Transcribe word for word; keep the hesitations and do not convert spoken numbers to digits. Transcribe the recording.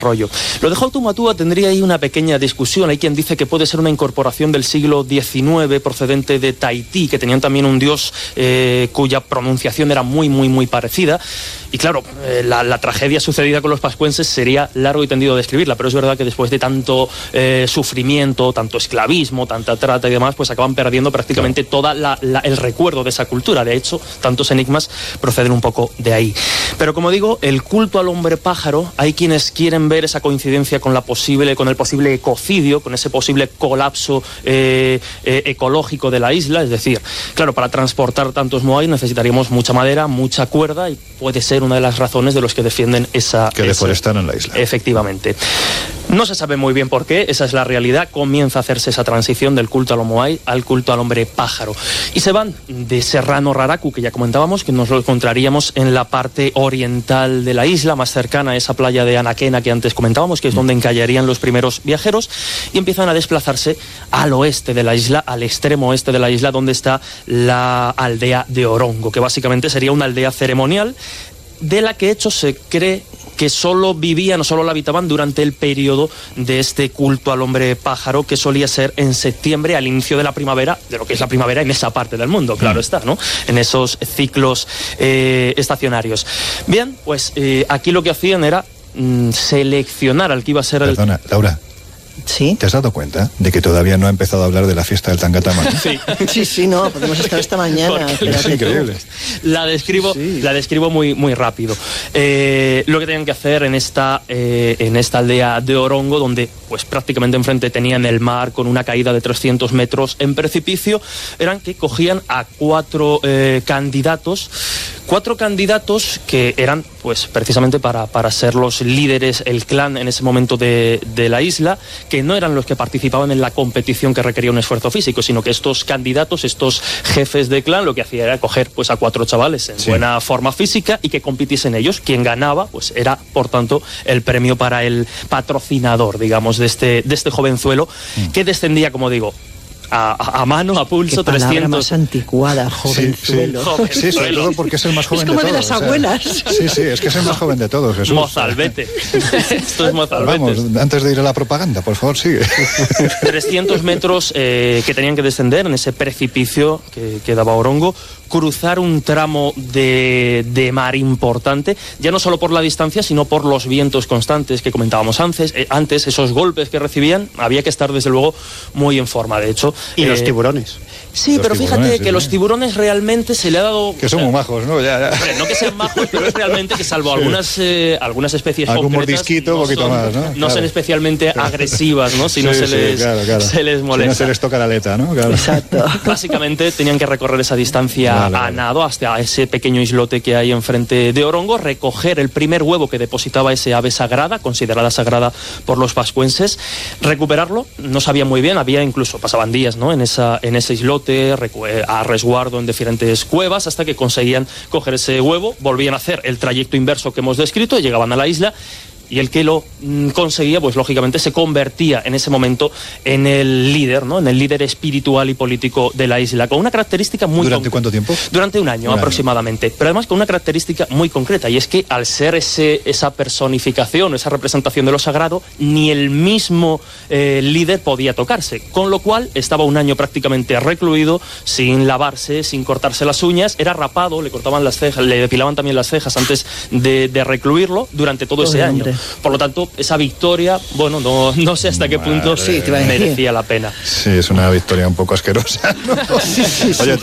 rollo. Lo de Hautumatua tendría ahí una pequeña discusión. Hay quien dice que puede ser una incorporación del siglo diecinueve procedente de Tahití, que tenían también un dios eh, cuya pronunciación era muy, muy, muy parecida. Y claro, eh, la, la tragedia sucedida con los pascuenses sería largo y tendido de describirla, pero es verdad que después de tanto eh, sufrimiento, tanto esclavismo, tanta trata y demás, pues acaban perdiendo prácticamente claro. todo la, la, el recuerdo de esa cultura. De hecho, tantos enigmas proceden un poco de ahí. Pero como digo, el culto al hombre pájaro, hay quienes quieren ver esa coincidencia con la posible, con el posible ecocidio, con ese posible colapso eh, eh, ecológico de la isla. Es decir, claro, para transportar tantos moai necesitaríamos mucha madera, mucha cuerda, y puede ser una de las razones de los que defienden esa... Que deforestaran la isla. Efectivamente. No se sabe muy bien por qué, esa es la realidad. Comienza a hacerse esa transición del culto a lo moai al culto al hombre pájaro. Y se van de Serrano Raraku, que ya comentábamos, que nos lo encontraríamos en la parte oriental de la isla, más cercana a esa playa de Anaquena que antes comentábamos, que es donde encallarían los primeros viajeros, y empiezan a desplazarse al oeste de la isla, al extremo oeste de la isla, donde está la aldea de Orongo, que básicamente sería una aldea ceremonial, de la que de hecho se cree que solo vivían o solo la habitaban durante el periodo de este culto al hombre pájaro, que solía ser en septiembre, al inicio de la primavera, de lo que es la primavera en esa parte del mundo, claro está, ¿no? En esos ciclos eh, estacionarios. Bien, pues eh, aquí lo que hacían era mm, seleccionar al que iba a ser... Perdona, el... Laura. ¿Sí? ¿Te has dado cuenta de que todavía no ha empezado a hablar de la fiesta del Tangatama? Sí, sí, sí, no, podemos estar esta mañana. Es increíble. La describo, sí, sí. la describo muy, muy rápido. Eh, lo que tenían que hacer en esta, eh, en esta aldea de Orongo, donde pues prácticamente enfrente tenían el mar con una caída de trescientos metros en precipicio, eran que cogían a cuatro eh, candidatos, cuatro candidatos que eran pues precisamente para, para ser los líderes, el clan en ese momento de, de la isla, que no eran los que participaban en la competición que requería un esfuerzo físico, sino que estos candidatos, estos jefes de clan, lo que hacían era coger pues a cuatro chavales en sí. buena forma física y que compitiesen ellos. Quien ganaba pues era, por tanto, el premio para el patrocinador, digamos, de este, de este jovenzuelo, mm. que descendía, como digo, A, a mano, a pulso, Qué trescientos. Más anticuada, jovenzuelo. Sí, sí. sí, sobre todo porque es el más joven es como de todos. de las abuelas. O sea, sí, sí, es que es el más joven de todos, Jesús. Mozalbete. Esto es Mozalbete. Vamos, antes de ir a la propaganda, por favor, sigue. trescientos metros eh, que tenían que descender en ese precipicio que, que daba Orongo, cruzar un tramo de, de mar importante, ya no solo por la distancia, sino por los vientos constantes que comentábamos antes, eh, antes esos golpes que recibían, había que estar desde luego muy en forma, de hecho. Y eh, los tiburones. Sí, los pero tiburones, fíjate sí, que sí. los tiburones realmente se le ha dado... Que son muy majos, ¿no? Ya, ya. Hombre, no que sean majos, pero es realmente que salvo sí. algunas, eh, algunas especies algún concretas... mordisquito, un poquito son, más, ¿no? No Claro. son especialmente agresivas, ¿no? Si sí, no se, sí, les, claro, claro. se les molesta. Si no se les toca la aleta, ¿no? Claro. Exacto. Básicamente tenían que recorrer esa distancia vale, a vale. nado hasta ese pequeño islote que hay enfrente de Orongo, recoger el primer huevo que depositaba ese ave sagrada, considerada sagrada por los pascuenses, recuperarlo. No sabían muy bien, había incluso, pasaban días, ¿no? En, esa, en ese islote, a resguardo en diferentes cuevas, hasta que conseguían coger ese huevo, volvían a hacer el trayecto inverso que hemos descrito, y llegaban a la isla. Y el que lo mm, conseguía, pues lógicamente se convertía en ese momento en el líder, ¿no? En el líder espiritual y político de la isla, con una característica muy... ¿Durante cuánto tiempo? Durante un año un aproximadamente, año. Pero además con una característica muy concreta, y es que al ser ese, esa personificación, esa representación de lo sagrado, ni el mismo eh, líder podía tocarse, con lo cual estaba un año prácticamente recluido, sin lavarse, sin cortarse las uñas, era rapado, le cortaban las cejas, le depilaban también las cejas antes de, de recluirlo durante todo ese año. Por lo tanto, esa victoria, bueno, no, no sé hasta qué punto sí, merecía la pena. Sí, es una victoria un poco asquerosa, ¿no? Sí, sí, sí. Oye,